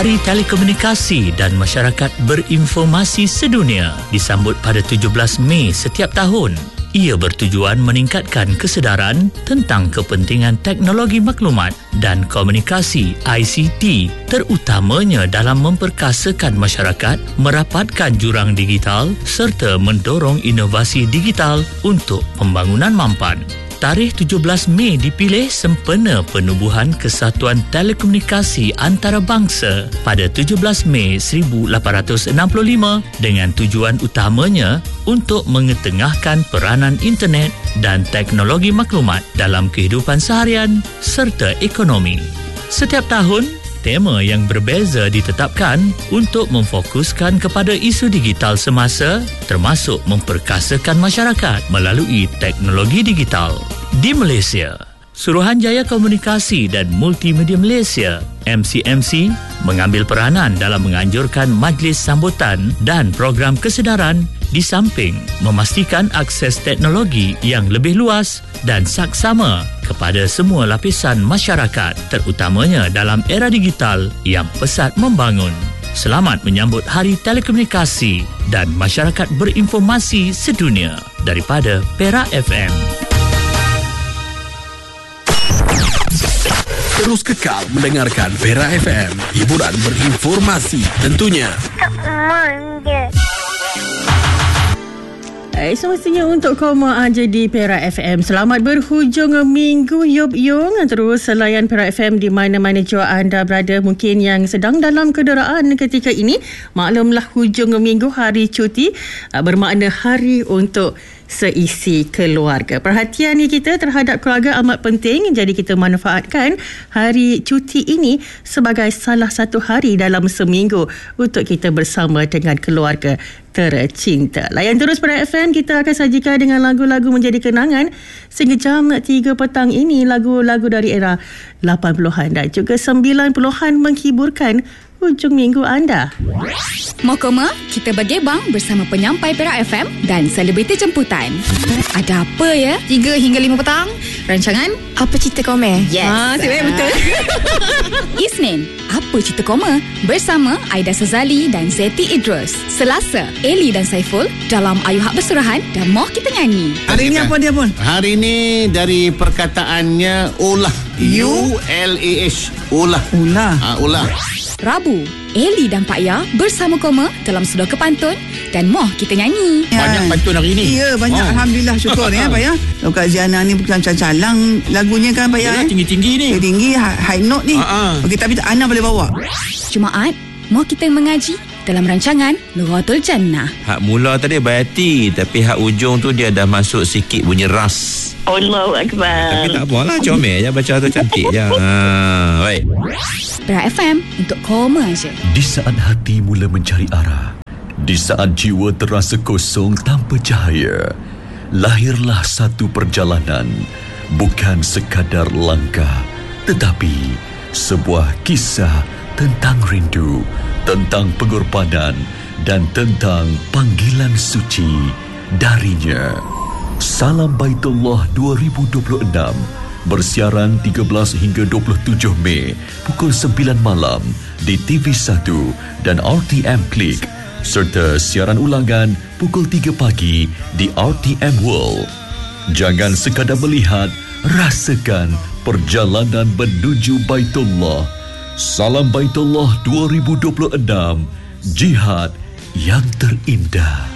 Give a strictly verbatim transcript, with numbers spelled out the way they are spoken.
Hari Telekomunikasi dan Masyarakat Berinformasi Sedunia disambut pada tujuh belas Mei setiap tahun. Ia bertujuan meningkatkan kesedaran tentang kepentingan teknologi maklumat dan komunikasi I C T, terutamanya dalam memperkasakan masyarakat, merapatkan jurang digital serta mendorong inovasi digital untuk pembangunan mampan. Tarikh tujuh belas Mei dipilih sempena penubuhan Kesatuan Telekomunikasi Antarabangsa pada tujuh belas Mei seribu lapan ratus enam puluh lima dengan tujuan utamanya untuk mengetengahkan peranan internet dan teknologi maklumat dalam kehidupan seharian serta ekonomi. Setiap tahun, tema yang berbeza ditetapkan untuk memfokuskan kepada isu digital semasa, termasuk memperkasakan masyarakat melalui teknologi digital. Di Malaysia, Suruhanjaya Komunikasi dan Multimedia Malaysia M C M C mengambil peranan dalam menganjurkan majlis sambutan dan program kesedaran di samping memastikan akses teknologi yang lebih luas dan saksama kepada semua lapisan masyarakat, terutamanya dalam era digital yang pesat membangun. Selamat menyambut Hari Telekomunikasi dan Masyarakat Berinformasi Sedunia daripada Perak F M. Terus kekal mendengarkan Perak F M, hiburan berinformasi tentunya. Eh, semestinya untuk koma aja di Perak F M. Selamat berhujung minggu, Yop Yung. Terus layan Perak F M di mana-mana jua anda berada. Mungkin yang sedang dalam kenderaan ketika ini, maklumlah hujung minggu, hari cuti, bermakna hari untuk seisi keluarga. Perhatian kita terhadap keluarga amat penting, jadi kita manfaatkan hari cuti ini sebagai salah satu hari dalam seminggu untuk kita bersama dengan keluarga tercinta. Layan terus Perak F M, kita akan sajikan dengan lagu-lagu menjadi kenangan sehingga jam tiga petang ini, lagu-lagu dari era lapan puluhan dan juga sembilan puluhan menghiburkan hujung minggu anda. Mau koma? Kita bergebang bersama penyampai Perak F M dan selebriti jemputan. Ada apa ya? tiga hingga lima petang. Rancangan Apa Cerita Koma? Yes. Ah, uh, betul. Isnin, Apa Cerita Koma? Bersama Aida Sazali dan Zeti Idrus. Selasa, Eli dan Saiful dalam Ayu Hak Bersurahan dan Moh Kita Nyanyi. Hari ini apa dia pun? Hari ini dari perkataannya ulah. U L A H. Ulah. Ulah. Ha, ulah. Rabu, Eli dan Pak Ya bersama Koma dalam Sudah ke Pantun dan Moh Kita Nyanyi. Banyak pantun hari ini. Ya, banyak. Oh. Alhamdulillah, syukur ya Pak Ya. Kak Ziana ni bukan calang lagunya kan Pak Ya. Ya, tinggi-tinggi ni. Tinggi, high note ni. Uh-uh. Okey, tapi Ana boleh bawa. Jumaat, Moh Kita Mengaji dalam rancangan Nuratul Jannah. Hak mula tadi Bayati, tapi hak ujung tu dia dah masuk sikit bunyi ras. Allahu Akbar. Tapi tak apalah, comel je baca tu, cantik je. Ha, baik. Perak F M untuk koma aja. Di saat hati mula mencari arah, di saat jiwa terasa kosong tanpa cahaya, lahirlah satu perjalanan, bukan sekadar langkah, tetapi sebuah kisah tentang rindu, tentang pengorbanan dan tentang panggilan suci darinya. Salam Baitullah dua ribu dua puluh enam bersiaran tiga belas hingga dua puluh tujuh Mei pukul sembilan malam di T V satu dan R T M Klik, serta siaran ulangan pukul tiga pagi di R T M World. Jangan sekadar melihat, rasakan perjalanan menuju Baitullah. Salam Baitullah dua ribu dua puluh enam, jihad yang terindah.